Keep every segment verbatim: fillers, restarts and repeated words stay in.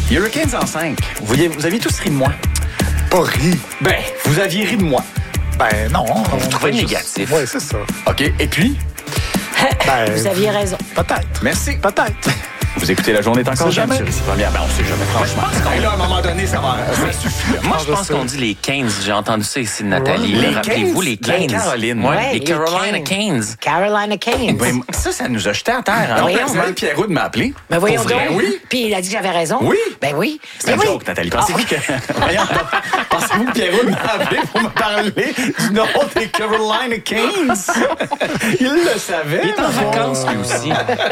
Hurricanes en cinq. Vous, aviez- vous aviez tous ri de moi. Pas ri. Ben, vous aviez ri de moi. Ben non. Vous trouvez juste- négatif. Oui, c'est ça. OK. Et puis? Ben, Vous aviez raison. Peut-être. Merci. Peut-être. Vous écoutez La Journée est encore sait jeune jamais. sur ici première. Ben, on sait jamais, franchement. pense qu'on- Là, à un moment donné, ça va ça suffit. là. Moi, je je pense sais. qu'on dit les Canes. J'ai entendu ça ici de Nathalie. Les Rappelez-vous, les Canes? Canes. La Caroline. Ouais, Ouais, les les Carolina Canes. Canes. Carolina Canes. Ben, ça, ça nous a jetés à terre. Hein? voyons. Même Pierrot de m'appeler. Ben voyons Pour vrai, donc. Oui. Puis il a dit que j'avais raison. Oui. Ben oui. C'est Ben une oui. joke, Nathalie. Pensez-vous que... Voyons donc. Pensez-vous que Pierrot m'a appelé pour me parler du nom des Carolina Canes? Il le savait. Il est en mais bon. vacances, lui aussi.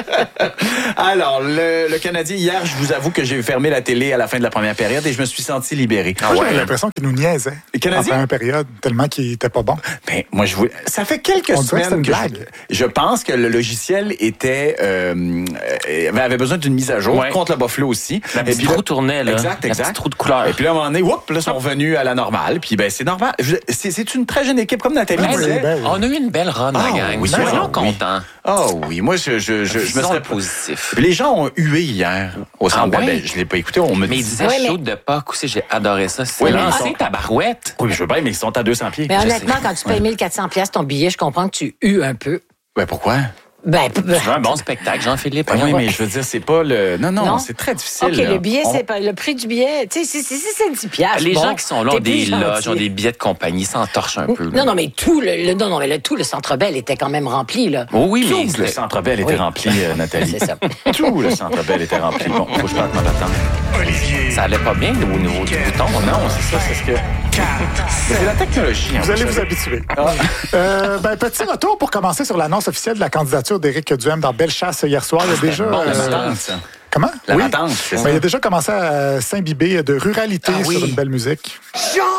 Alors, le, le Canadien, hier, je vous avoue que j'ai fermé la télé à la fin de la première période et je me suis senti libéré. Moi, j'avais l'impression qu'il nous niaisait. Les Canadiens? En première période, tellement qu'il était pas bon. Ben, moi, je voulais... Ça fait quelques On dirait que semaines c'est que, une je... blague. je pense que le logiciel était euh, euh, avait besoin d'une mise à jour Ouais. contre le Buffalo aussi. La Et petite puis là- roue tournait, là. Exact, La exact. petite roue de couleur. Et puis là, à un moment donné, whoop, là, ils sont revenus à la normale. Puis ben, c'est normal. Je- C'est, c'est une très jeune équipe, comme Nathalie Ben, disait. ben oui. On a eu une belle run, Ah, la gang. oui, Soyons oui. contents. Oh oui, moi, je, je, je, je me Visons serais le positif. Puis les gens ont hué hier au centre. Ah ouais? Ben, je l'ai pas écouté, on me Mais il dit. disait Ouais, mais- shoot de Pâques aussi, j'ai adoré ça. C'est Oui, mais lancé ils sont- ta barouette. Oui, mais je veux bien, mais ils sont à deux cents pieds. Mais Je honnêtement, sais. quand tu payes mille quatre cents piastres ton billet, je comprends que tu hues un peu. Ben, pourquoi? Ben, p- Tu veux un bon spectacle, Jean-Philippe? Ben oui, Voyons. mais je veux dire, c'est pas le. Non, non, Non? c'est très difficile. OK, là. le billet, On- c'est pas le prix du billet. Tu sais, si, si, si c'est dix piastres. Les bon, gens qui sont là ont t'es des plus loges, gentil. ont des billets de compagnie, ils s'entorchent un peu. là. Non, non, mais tout le, le- non, non, mais le, tout le Centre Bell était quand même rempli, là. Oh oui, mais Tout le c'était- Centre Bell était Oui. rempli, euh, Nathalie. C'est ça. Tout le Centre Bell était rempli. Bon, faut que je parte ma patente. ça allait pas bien au niveau du bouton. Non, c'est ça, c'est ce que. Mais c'est la technologie. hein, Vous allez vous savez. habituer. Euh, ben, petit retour pour commencer sur l'annonce officielle de la candidature d'Éric Duhem dans Bellechasse hier soir. Il y a déjà. bon, La euh, patente, ça. Comment? La Oui. patente, c'est ça. Ben, il a déjà commencé à s'imbiber de ruralité Ah oui. sur une belle musique. Jean